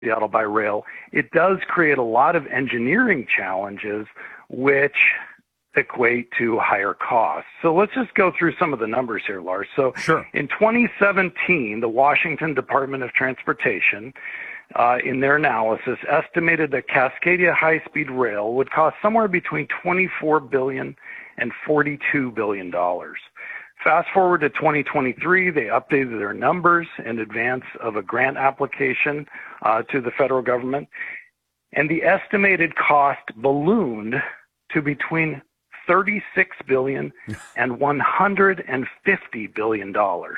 Seattle by rail, it does create a lot of engineering challenges, which equate to higher costs. So let's just go through some of the numbers here, Lars. So Sure. in 2017, the Washington Department of Transportation, in their analysis, estimated that Cascadia high-speed rail would cost somewhere between $24 billion and $42 billion. Fast forward to 2023, they updated their numbers in advance of a grant application to the federal government, and the estimated cost ballooned to between $36 billion and $150 billion.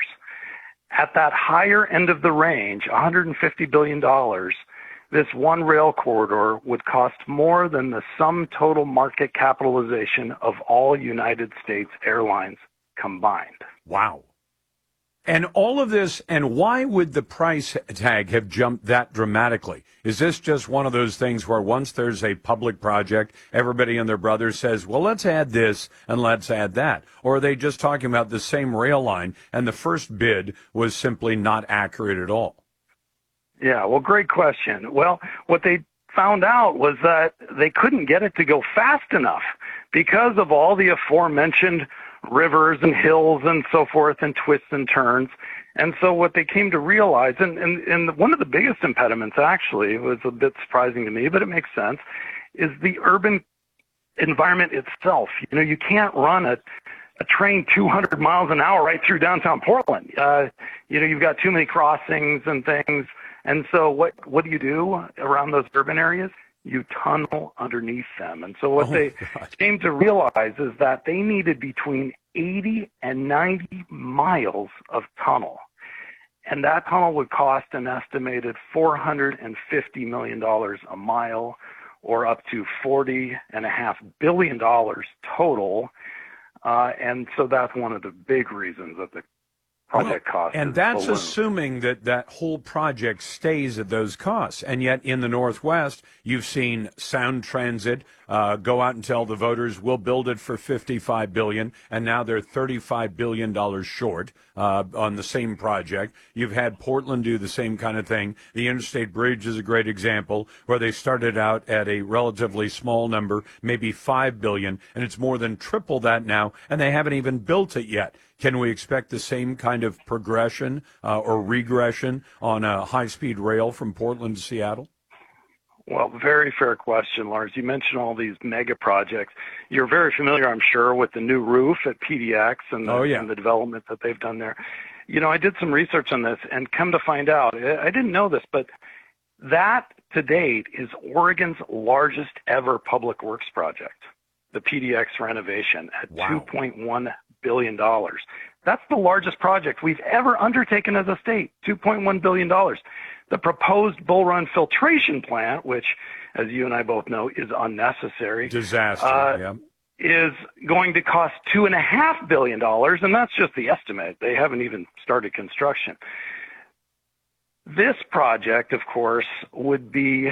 At that higher end of the range, $150 billion, this one rail corridor would cost more than the sum total market capitalization of all United States airlines combined. Wow. And all of this, and why would the price tag have jumped that dramatically? Is this just one of those things where once there's a public project, everybody and their brother says, well, let's add this and let's add that? Or are they just talking about the same rail line and the first bid was simply not accurate at all? Yeah, well, great question. Well, what they found out was that they couldn't get it to go fast enough because of all the aforementioned rivers and hills and so forth and twists and turns. And so what they came to realize, and one of the biggest impediments actually, was a bit surprising to me, but it makes sense, is the urban environment itself. You know, you can't run a train 200 miles an hour right through downtown Portland. You've got too many crossings and things. And so what do you do around those urban areas? You tunnel underneath them. And so what they came to realize is that they needed between 80 and 90 miles of tunnel. And that tunnel would cost an estimated $450 million a mile, or up to $40.5 billion total. And so that's one of the big reasons that the project cost. And that's assuming that that whole project stays at those costs. And yet in the Northwest, you've seen Sound Transit go out and tell the voters, we'll build it for $55 billion, and now they're $35 billion short on the same project. You've had Portland do the same kind of thing. The Interstate Bridge is a great example, where they started out at a relatively small number, maybe $5 billion, and it's more than triple that now, and they haven't even built it yet. Can we expect the same kind of progression or regression on a high-speed rail from Portland to Seattle? Well, very fair question, Lars. You mentioned all these mega projects. You're very familiar, I'm sure, with the new roof at PDX and the development that they've done there. You know, I did some research on this and come to find out, I didn't know this, but that to date is Oregon's largest ever public works project, the PDX renovation at $2.1 billion. That's the largest project we've ever undertaken as a state, $2.1 billion. The proposed Bull Run filtration plant, which, as you and I both know, is unnecessary. Disaster, is going to cost $2.5 billion, and that's just the estimate. They haven't even started construction. This project, of course, would be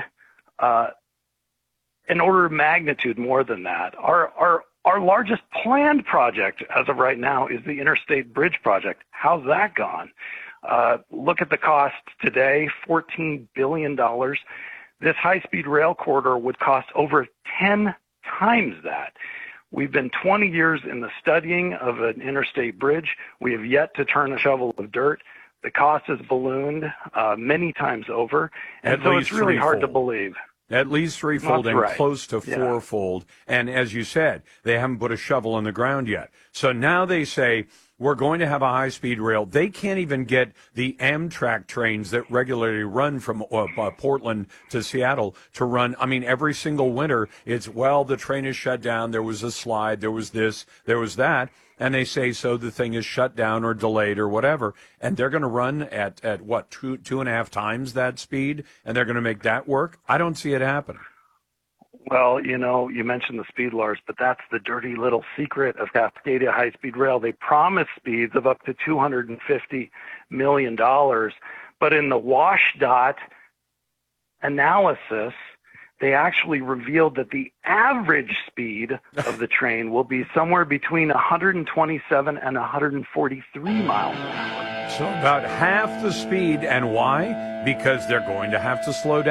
an order of magnitude more than that. Our largest planned project as of right now is the Interstate Bridge project. How's that gone? Look at the cost today, $14 billion. This high-speed rail corridor would cost over 10 times that. We've been 20 years in the studying of an interstate bridge. We have yet to turn a shovel of dirt. The cost has ballooned many times over, and so it's really hard to believe. At least threefold and close to fourfold. And as you said, they haven't put a shovel in the ground yet. So now they say, we're going to have a high-speed rail. They can't even get the Amtrak trains that regularly run from Portland to Seattle to run. I mean, every single winter, it's, well, the train is shut down. There was a slide. There was this. There was that. And they say, so the thing is shut down or delayed or whatever. And they're going to run at what, two and a half times that speed? And they're going to make that work? I don't see it happen. Well, you know, you mentioned the speed, Lars, but that's the dirty little secret of Cascadia High-Speed Rail. They promise speeds of up to $250 million, but in the WashDOT analysis, they actually revealed that the average speed of the train will be somewhere between 127 and 143 miles an hour. So about half the speed. And why? Because they're going to have to slow down.